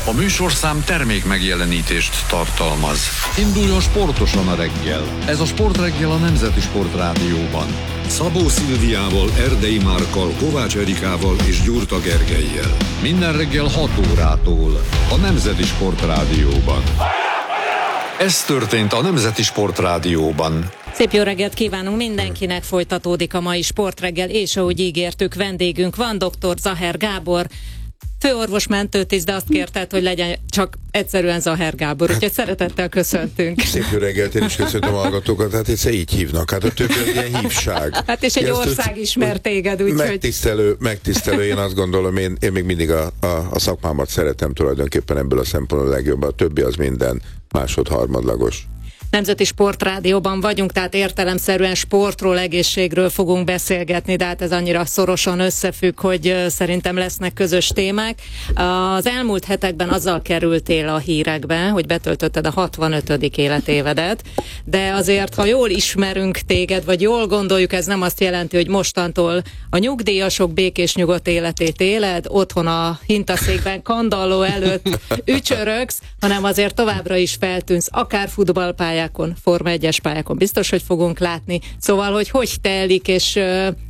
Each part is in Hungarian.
A műsorszám termék megjelenítést tartalmaz. Induljon sportosan a reggel. Ez a Sportreggel a Nemzeti Sport Rádióban. Szabó Szilviával, Erdei Márkkal, Kovács Erikával és Gyurta Gergellyel. Minden reggel 6 órától a Nemzeti Sport Rádióban. Ez történt a Nemzeti Sport Rádióban. Szép jó reggelt kívánunk mindenkinek, folytatódik a mai Sportreggel, és ahogy ígértük, vendégünk van, dr. Zaher Gábor, főorvos mentőtiszt, de azt kérted, hogy legyen csak egyszerűen Zaher Gábor, úgyhogy szeretettel köszöntünk. Szép jó reggelt, én is köszöntöm a hallgatókat, hát egyszer így hívnak, hát a többi ilyen hívság. Hát és egy ország ismer téged, úgyhogy... Megtisztelő, én azt gondolom, én még mindig a szakmámat szeretem tulajdonképpen ebből a szempontból legjobban, a többi az minden másod-harmadlagos. Nemzeti Sportrádióban vagyunk, tehát értelemszerűen sportról, egészségről fogunk beszélgetni, de hát ez annyira szorosan összefügg, hogy szerintem lesznek közös témák. Az elmúlt hetekben azzal kerültél a hírekbe, hogy betöltötted a 65. életévedet, de azért, ha jól ismerünk téged, vagy jól gondoljuk, ez nem azt jelenti, hogy mostantól a nyugdíjasok békés nyugodt életét éled, otthon a hintaszékben kandalló előtt ücsörögsz, hanem azért továbbra is feltűnsz, akár futballpályán, Forma 1-es pályákon biztos, hogy fogunk látni. Szóval, hogy telik, és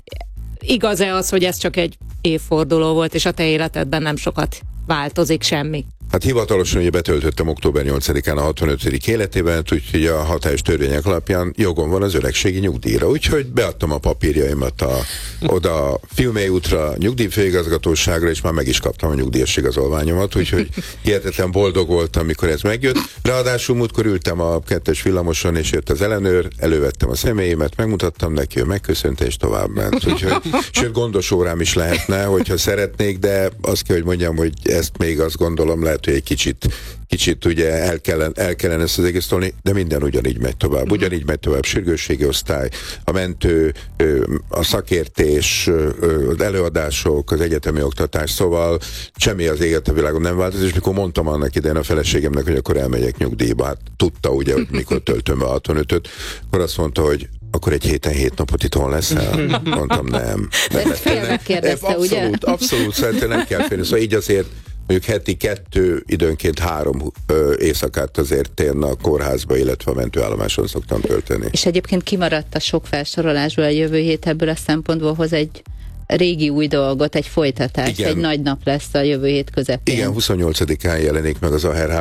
igaz-e az, hogy ez csak egy évforduló volt, és a te életedben nem sokat változik semmi? Hát hivatalosan ugye betöltöttem október 8-án a 65. életében, úgyhogy a hatályos törvények alapján jogom van az öregségi nyugdíjra. Úgyhogy beadtam a papírjaimat oda a Fiumei útra, nyugdíjfőigazgatóságra, és már meg is kaptam a nyugdíjas igazolványomat, úgyhogy hihetetlen boldog voltam, mikor ez megjött. Ráadásul múltkor ültem a 2-es villamoson, és jött az ellenőr, elővettem a személyemet, megmutattam neki, ő megköszönte, és továbbment. Úgyhogy, sőt, gondos órám is lehetne, hogyha szeretnék, de azt kell, hogy mondjam, hogy ezt még azt gondolom, lehet, hogy egy kicsit ugye el kellene ezt az egész tolni, de minden ugyanígy megy tovább. Ugyanígy megy tovább sürgősségi osztály, a mentő, a szakértés, az előadások, az egyetemi oktatás, szóval semmi az éget a világon nem változik, és mikor mondtam annak idején a feleségemnek, hogy akkor elmegyek nyugdíjba, hát tudta ugye, hogy mikor töltöm be 65-öt, akkor azt mondta, hogy akkor egy héten 7 napot itthon leszel? Mondtam, nem. Félre kérdezte, ugye? Abszolút, szerintem nem kell félni. Szóval így azért mondjuk heti 2, időnként 3 éjszakát azért én a kórházba, illetve a mentőállomáson szoktam tölteni. És egyébként kimaradt a sok felsorolásból a jövő hét, ebből a szempontból hoz egy régi új dolgot, egy folytatást, igen. Egy nagy nap lesz a jövő hét közepén. Igen, 28-án jelenik meg az Aher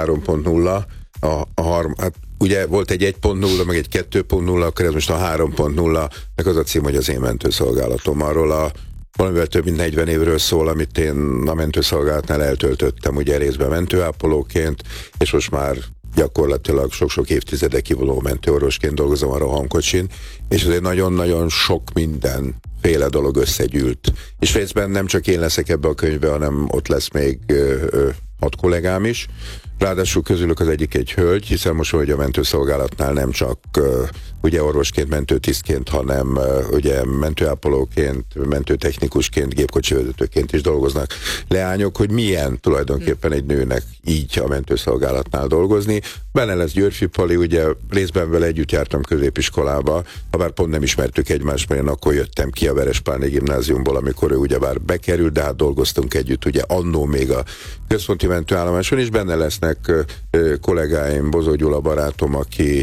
3.0, hát ugye volt egy 1.0, meg egy 2.0, akkor ez most a 3.0, meg az a cím, hogy az én mentőszolgálatom, arról valamivel több mint 40 évről szól, amit én a mentőszolgálatnál eltöltöttem, ugye részben mentőápolóként, és most már gyakorlatilag sok-sok évtizedek kivonó mentőorvosként dolgozom a rohamkocsin, és azért nagyon-nagyon sok mindenféle dolog összegyűlt. És részben nem csak én leszek ebbe a könyvbe, hanem ott lesz még 6 kollégám is. Ráadásul közülük az egyik egy hölgy, hiszen most, hogy a mentőszolgálatnál nem csak ugye orvosként, mentőtisztként, hanem ugye mentőápolóként, mentőtechnikusként, gépkocsivezetőként is dolgoznak leányok, hogy milyen tulajdonképpen egy nőnek így a mentőszolgálatnál dolgozni. Benne lesz Györfi Pali, ugye részben vele együtt jártam középiskolába, habár pont nem ismertük egymást, mert én akkor jöttem ki a Verespálné gimnáziumból, amikor ő ugyebár bekerült, de hát dolgoztunk együtt, ugye annó még a központi mentőállomáson, és benne lesznek kollégáim, Bozó Gyula barátom,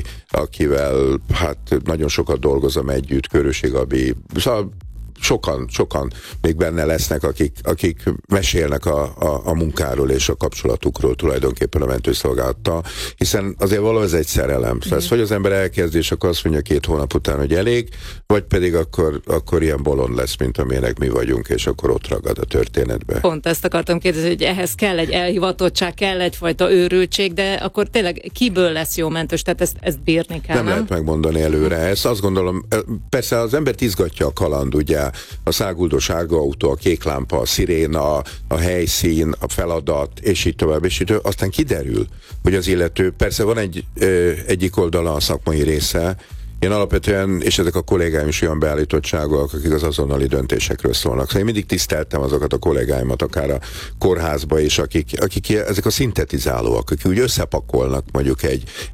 akivel hát nagyon sokat dolgozom együtt, Körösi Gabi, szóval sokan még benne lesznek, akik mesélnek a munkáról és a kapcsolatukról tulajdonképpen a mentőszolgálattal, hiszen azért valahol ez egy szerelem. Szóval hogy az ember elkezd, és akkor azt mondja 2 hónap után, hogy elég, vagy pedig akkor ilyen bolond lesz, mint amilyenek mi vagyunk, és akkor ott ragad a történetbe. Pont ezt akartam kérdezni, hogy ehhez kell egy elhivatottság, kell egyfajta őrültség, de akkor tényleg kiből lesz jó mentős? Tehát ezt bírni kell, nem? Lehet megmondani előre. Ezt azt gondolom, persze az embert izgatja a kaland, ugye, a száguldó sárga autó, a kék lámpa, a sziréna, a helyszín, a feladat, és így tovább, és így tovább. Aztán kiderül, hogy az illető, persze van egyik oldala a szakmai része, Én alapvetően, és ezek a kollégáim is olyan beállítottságok, akik az azonnali döntésekről szólnak. Szóval én mindig tiszteltem azokat a kollégáimat, akár a kórházba is, akik ezek a szintetizálóak, akik úgy összepakolnak mondjuk egy